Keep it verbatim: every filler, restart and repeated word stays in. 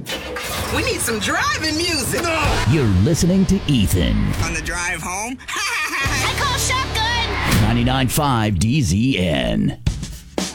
We need some driving music. No! You're listening to Ethan. On the drive home? I call shotgun. ninety-nine point five D Z N.